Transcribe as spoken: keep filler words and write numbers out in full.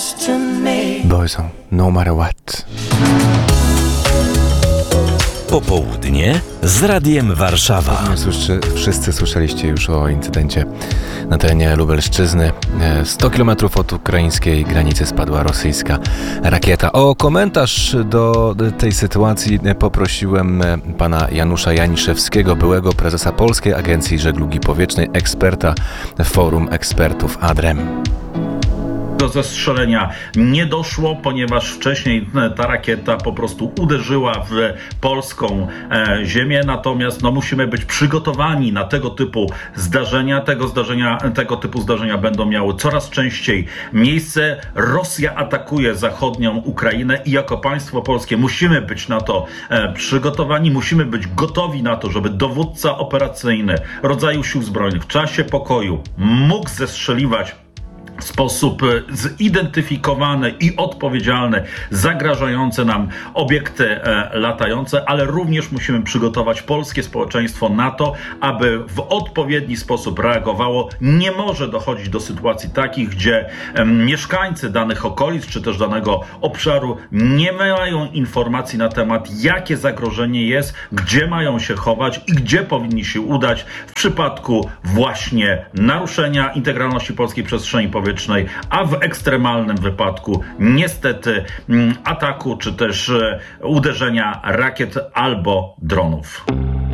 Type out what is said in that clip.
Boyzone, no matter what. Popołudnie z Radiem Warszawa. Słyszy, wszyscy słyszeliście już o incydencie na terenie Lubelszczyzny. sto kilometrów od ukraińskiej granicy spadła rosyjska rakieta. O komentarz do tej sytuacji poprosiłem pana Janusza Janiszewskiego, byłego prezesa Polskiej Agencji Żeglugi Powietrznej, eksperta Forum Ekspertów ADREM. Do zestrzelenia nie doszło, ponieważ wcześniej ta rakieta po prostu uderzyła w polską e, ziemię, natomiast no, musimy być przygotowani na tego typu zdarzenia. Tego, zdarzenia. tego typu zdarzenia będą miały coraz częściej miejsce. Rosja atakuje zachodnią Ukrainę i jako państwo polskie musimy być na to e, przygotowani, musimy być gotowi na to, żeby dowódca operacyjny rodzaju sił zbrojnych w czasie pokoju mógł zestrzeliwać w sposób zidentyfikowany i odpowiedzialny zagrażające nam obiekty e, latające, ale również musimy przygotować polskie społeczeństwo na to, aby w odpowiedni sposób reagowało. Nie może dochodzić do sytuacji takich, gdzie e, mieszkańcy danych okolic czy też danego obszaru nie mają informacji na temat, jakie zagrożenie jest, gdzie mają się chować i gdzie powinni się udać w przypadku właśnie naruszenia integralności polskiej przestrzeni powietrznej, a w ekstremalnym wypadku niestety ataku czy też uderzenia rakiet albo dronów.